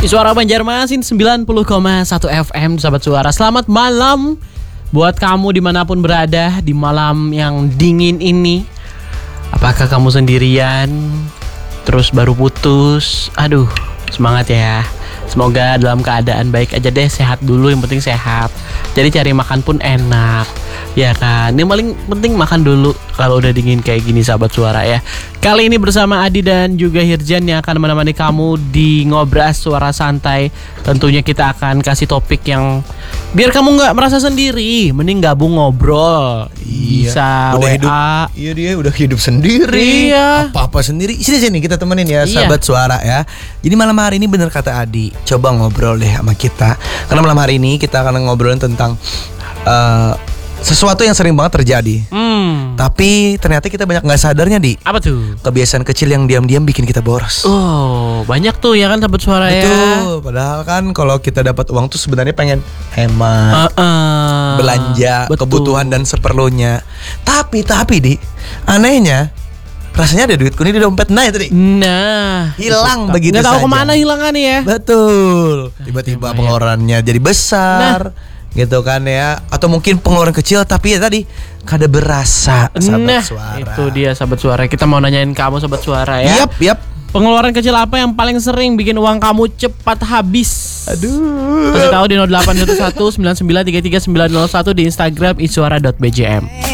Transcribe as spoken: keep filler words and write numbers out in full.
Suara Banjarmasin sembilan puluh koma satu F M, sahabat suara. Selamat malam buat kamu dimanapun berada di malam yang dingin ini. Apakah kamu sendirian? Terus baru putus? Aduh, semangat ya. Semoga dalam keadaan baik aja deh, sehat dulu, yang penting sehat. Jadi cari makan pun enak, ya kan? Yang paling penting makan dulu kalau udah dingin kayak gini, sahabat suara ya. Kali ini bersama Adi dan juga Hirjan yang akan menemani kamu di Ngobras Suara Santai. Tentunya kita akan kasih topik yang biar kamu nggak merasa sendiri, mending gabung ngobrol. Bisa udah W A. Hidup, iya dia udah hidup sendiri. Iya. Apa-apa sendiri. Sini sini kita temenin ya, Iya. sahabat suara ya. Jadi malam hari ini bener kata Adi, coba ngobrol deh sama kita. Karena malam hari ini kita akan ngobrolin tentang uh, sesuatu yang sering banget terjadi. Hmm. Tapi ternyata kita banyak nggak sadarnya, Di. Apa tuh? Kebiasaan kecil yang diam-diam bikin kita boros. Oh, banyak tuh ya kan, sahabat suara ya. Betul. Padahal kan kalau kita dapat uang tuh sebenarnya pengen hemat, Uh-uh. belanja Betul. kebutuhan dan seperlunya. Tapi tapi Di, anehnya rasanya ada duitku nih di dompet. Nah itu Di, Nah, hilang itu. begitu Nggak tahu saja. kemana hilangannya ya. Betul. Tiba-tiba lumayan. pengeluarannya jadi besar. Gitu kan ya. Atau mungkin pengeluaran kecil tapi ya tadi kada berasa, sahabat Nah, suara. itu dia sahabat suara. Kita mau nanyain kamu, sahabat suara ya. Yap, yap. Pengeluaran kecil apa yang paling sering bikin uang kamu cepat habis? Aduh. Kasih tahu di nol delapan satu satu sembilan sembilan tiga tiga sembilan nol satu di Instagram isuara dot b j m.